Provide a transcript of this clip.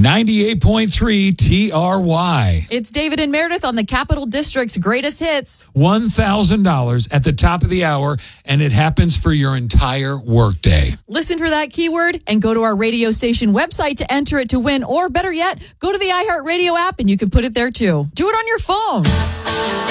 98.3 TRY. It's David and Meredith on the Capital District's greatest hits. $1,000 at the top of the hour, and it happens for your entire workday. Listen for that keyword and go to our radio station website to enter it to win, or better yet, go to the iHeartRadio app and you can put it there too. Do it on your phone.